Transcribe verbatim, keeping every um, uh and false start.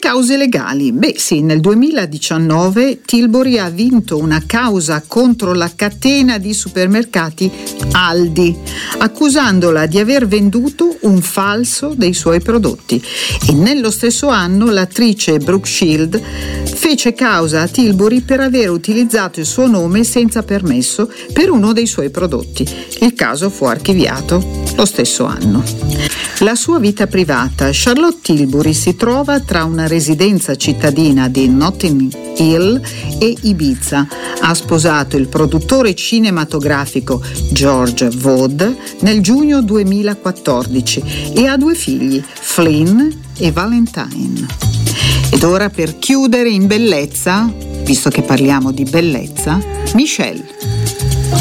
cause legali. Beh sì, nel duemiladiciannove Tilbury ha vinto una causa contro la catena di supermercati Aldi, accusandola di aver venduto un falso dei suoi prodotti. E nello stesso anno l'attrice Brooke Shield fece causa a Tilbury per aver utilizzato il suo nome senza permesso per uno dei suoi prodotti. Il caso fu archiviato lo stesso anno. La sua vita privata. Charlotte Tilbury si trova tra una residenza cittadina di Notting Hill e Ibiza. Ha sposato il produttore cinematografico George Wood nel giugno duemilaquattordici e ha due figli, Flynn e Valentine. Ed ora, per chiudere in bellezza, visto che parliamo di bellezza, Michelle.